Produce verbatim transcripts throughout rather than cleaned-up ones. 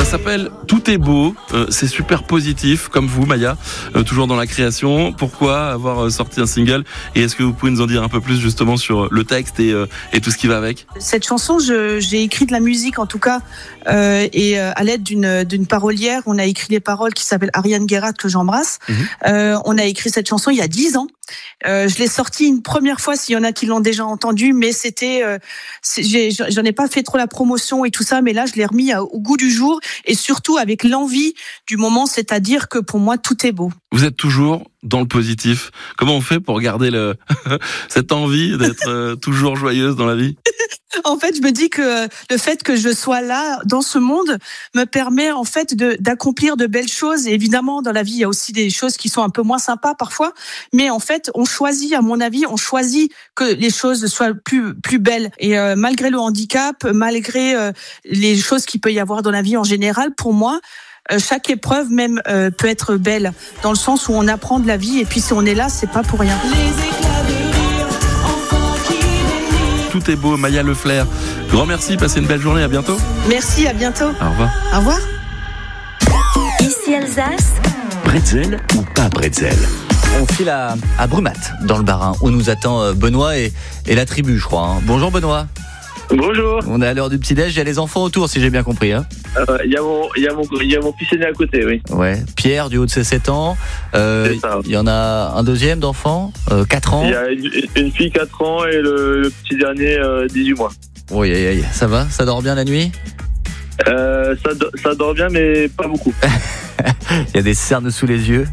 s'appelle Tout est beau, euh, c'est super positif, comme vous Maya, euh, toujours dans la création. Pourquoi avoir euh, sorti un single? Et est-ce que vous pouvez nous en dire un peu plus justement sur le texte et, euh, et tout ce qui va avec? Cette chanson, je, j'ai écrit de la musique en tout cas, euh, et euh, à l'aide d'une, d'une parolière, on a écrit les paroles qui s'appellent Ariane Guérat, que j'embrasse. Mmh. Euh, on a écrit cette chanson il y a dix ans. Euh, je l'ai sortie une première fois, s'il y en a qui l'ont déjà entendue, mais c'était, euh, c'est, j'ai, j'en ai pas fait trop la promotion et tout ça, mais là je l'ai remis à, au goût du jour et surtout avec l'envie du moment, c'est-à-dire que pour moi tout est beau. Vous êtes toujours dans le positif. Comment on fait pour garder le cette envie d'être euh, toujours joyeuse dans la vie? En fait, je me dis que le fait que je sois là dans ce monde me permet en fait de d'accomplir de belles choses. Et évidemment, dans la vie, il y a aussi des choses qui sont un peu moins sympas parfois, mais en fait, on choisit, à mon avis, on choisit que les choses soient plus plus belles. Et euh, malgré le handicap, malgré euh, les choses qu'il peut y avoir dans la vie en général, pour moi, euh, chaque épreuve même euh, peut être belle dans le sens où on apprend de la vie. Et puis si on est là, c'est pas pour rien. Les éclats de Tout est beau, Maya Leflair. Grand merci, passez une belle journée, à bientôt. Merci, à bientôt. Au revoir. Au revoir. Ici Alsace. Bretzel ou pas bretzel? On file à, à Brumat, dans le Bas-Rhin, où nous attend Benoît et, et la tribu, je crois. Hein. Bonjour Benoît. Bonjour. On est à l'heure du petit-déj, il y a les enfants autour, si j'ai bien compris. Hein. Euh, il y a mon, il y a mon, il y a mon fils aîné à côté, oui. Ouais. Pierre, du haut de ses sept ans. Euh, C'est ça. Il y en a un deuxième d'enfant, euh, quatre ans. Il y a une, une fille quatre ans et le, le petit dernier euh, dix-huit mois. Oui, aïe, aïe. Ça va? Ça dort bien la nuit? euh, ça, ça dort bien, mais pas beaucoup. Il y a des cernes sous les yeux.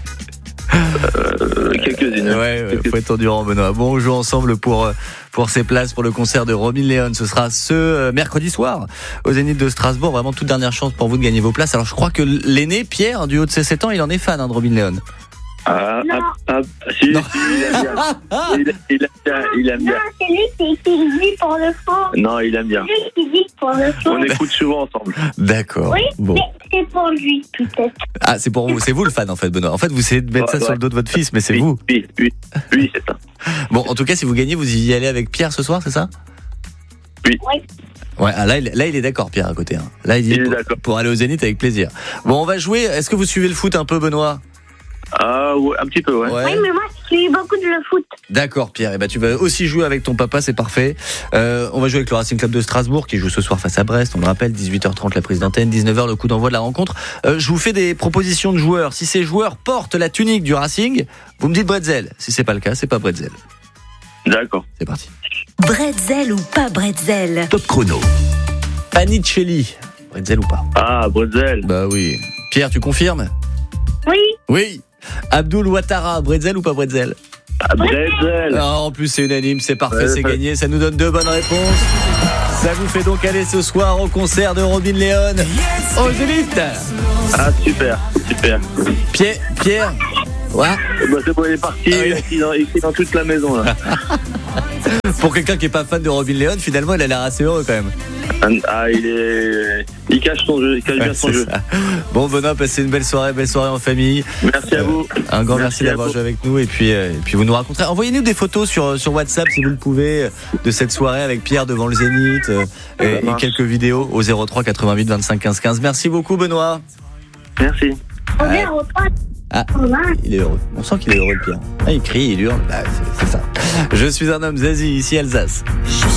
Euh, quelques-unes. Ouais, ouais, faut être endurant, Benoît. Bon, on joue ensemble pour pour ces places pour le concert de Robin Leon. Ce sera ce mercredi soir au Zénith de Strasbourg. Vraiment toute dernière chance pour vous de gagner vos places. Alors je crois que l'aîné Pierre, du haut de ses sept ans, il en est fan hein, de Robin Leon. Ah, ah, ah, si, si, il aime bien. Il, il aime bien, il aime bien. Non, c'est lui qui, qui dit pour le fond. Non, il aime bien. C'est lui qui dit pour le fond. On écoute souvent ensemble. D'accord. Oui, bon. mais c'est pour lui, peut-être. Ah, c'est pour vous, c'est vous le fan en fait, Benoît. En fait, vous essayez de mettre ouais, ça ouais. sur le dos de votre fils, mais c'est oui, vous. Oui, oui, oui, c'est ça. Bon, en tout cas, si vous gagnez, vous y allez avec Pierre ce soir, c'est ça? Oui. Oui. Ouais, ah, là, il, là, il est d'accord, Pierre, à côté. Hein. Là, il dit il pour, est d'accord. pour aller au Zénith avec plaisir. Bon, on va jouer. Est-ce que vous suivez le foot un peu, Benoît? Ah, ouais, un petit peu, ouais. ouais. Oui, mais moi, je suis beaucoup de le foot. D'accord, Pierre. Et ben, tu vas aussi jouer avec ton papa, c'est parfait. Euh, on va jouer avec le Racing Club de Strasbourg qui joue ce soir face à Brest. On le rappelle, dix-huit heures trente la prise d'antenne, dix-neuf heures le coup d'envoi de la rencontre. Euh, je vous fais des propositions de joueurs. Si ces joueurs portent la tunique du Racing, vous me dites Bretzel. Si c'est pas le cas, c'est pas Bretzel. D'accord. C'est parti. Bretzel ou pas bretzel? Top chrono. Panicelli. Bretzel ou pas? Ah, Bretzel. Bah oui. Pierre, tu confirmes? Oui. Oui. Abdul Ouattara, Bretzel ou pas Bretzel? Ah, Bretzel. Ah, en plus, c'est unanime, c'est parfait, Ouais, c'est ouais. gagné. Ça nous donne deux bonnes réponses. Ça vous fait donc aller ce soir au concert de Robin Leon au Zénith. Ah, super, super. Pierre, Pierre. Ouais. Bah, c'est bon, il est parti. Ah oui. Il est écrit dans, écrit dans toute la maison, là. Pour quelqu'un qui est pas fan de Robin Leon, finalement, il a l'air assez heureux quand même. Ah, il est. Il cache son jeu, il cache bien Ouais, son c'est jeu. ça. Bon, Benoît, passez une belle soirée, belle soirée en famille. Merci à vous. Un grand merci, Merci à d'avoir vous. joué avec nous et puis, euh, et puis vous nous raconterez. Envoyez-nous des photos sur, sur WhatsApp si vous le pouvez euh, de cette soirée avec Pierre devant le Zénith euh, et, et quelques vidéos au zéro trois quatre-vingt-huit vingt-cinq quinze quinze. Merci beaucoup, Benoît. Merci. On Ouais. vient au repas. Ah, il est heureux. On sent qu'il est heureux, le Pierre. Ah, il crie, il hurle. Ah, c'est, c'est ça. Je suis un homme Zazie, ici Alsace. Je